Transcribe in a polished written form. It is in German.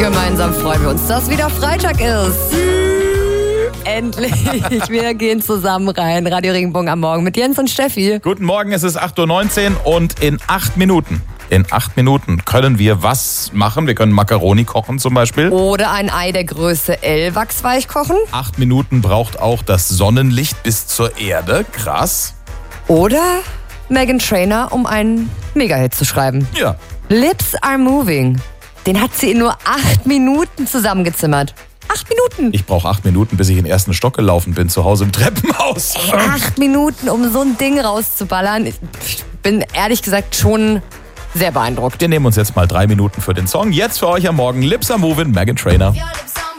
Gemeinsam freuen wir uns, dass wieder Freitag ist. Endlich. Wir gehen zusammen rein. Radio Regenbogen am Morgen mit Jens und Steffi. Guten Morgen, es ist 8.19 Uhr und in 8 Minuten können wir was machen. Wir können Macaroni kochen zum Beispiel. Oder ein Ei der Größe L wachsweich kochen. 8 Minuten braucht auch das Sonnenlicht bis zur Erde. Krass. Oder Meghan Trainor, um einen Mega-Hit zu schreiben. Ja. Lips Are Moving. Den hat sie in nur 8 Minuten zusammengezimmert. 8 Minuten. Ich brauche 8 Minuten, bis ich in den ersten Stock gelaufen bin, zu Hause im Treppenhaus. 8 Minuten, um so ein Ding rauszuballern. Ich bin ehrlich gesagt schon sehr beeindruckt. Wir nehmen uns jetzt mal 3 Minuten für den Song. Jetzt für euch am Morgen Lips Are Moving, Meghan Trainor. Your lips